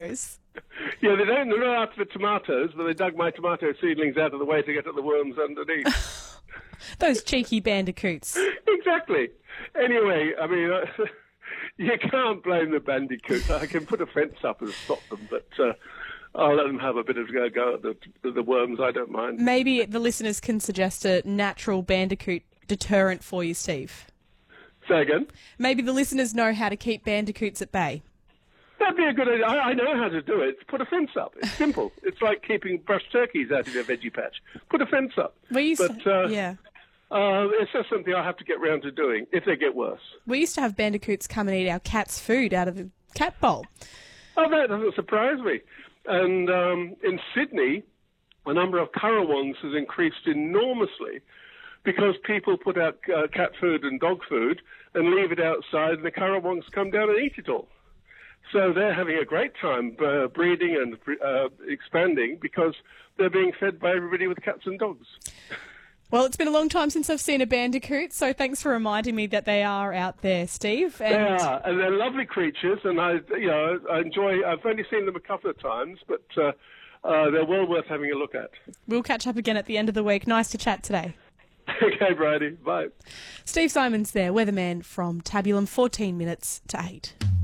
tomatoes. Yeah, they're not after the tomatoes, but they dug my tomato seedlings out of the way to get at the worms underneath. Those cheeky bandicoots. Exactly. Anyway, I mean, you can't blame the bandicoots. I can put a fence up and stop them, but I'll let them have a bit of a go at the worms. I don't mind. Maybe the listeners can suggest a natural bandicoot deterrent for you, Steve. Say again? Maybe the listeners know how to keep bandicoots at bay. That'd be a good idea. I know how to do it. Put a fence up. It's simple. It's like keeping brush turkeys out of your veggie patch. Put a fence up. Yeah. It's just something I'll have to get round to doing if they get worse. We used to have bandicoots come and eat our cat's food out of the cat bowl. Oh, that doesn't surprise me. And in Sydney, the number of currawongs has increased enormously because people put out cat food and dog food and leave it outside, and the currawongs come down and eat it all. So they're having a great time breeding and expanding because they're being fed by everybody with cats and dogs. Well, it's been a long time since I've seen a bandicoot, so thanks for reminding me that they are out there, Steve. They are, and they're lovely creatures, and I enjoy. I've only seen them a couple of times, but they're well worth having a look at. We'll catch up again at the end of the week. Nice to chat today. Okay, Bridie. Bye. Steve Simons there, weatherman from Tabulum, 14 minutes to 8.